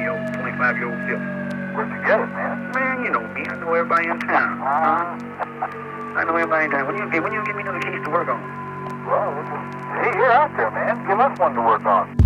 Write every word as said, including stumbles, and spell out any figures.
old twenty-five-year-old Philly. Where'd you get it, man? Man, you know me. I know everybody in town. Huh? I know everybody in town. When you get when you give me another case to work on? Well, hey, you're out there, man. Give us one to work on.